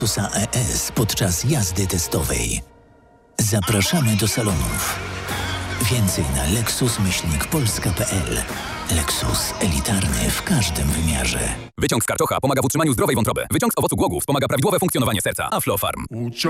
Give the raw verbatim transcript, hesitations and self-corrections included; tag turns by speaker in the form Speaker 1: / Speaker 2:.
Speaker 1: Lexusa E S podczas jazdy testowej. Zapraszamy do salonów. Więcej na lexus myślnik polska kropka p l. Lexus. Elitarny w każdym wymiarze.
Speaker 2: Wyciąg z karczocha pomaga w utrzymaniu zdrowej wątroby. Wyciąg z owocu głogów wspomaga prawidłowe funkcjonowanie serca. Aflofarm.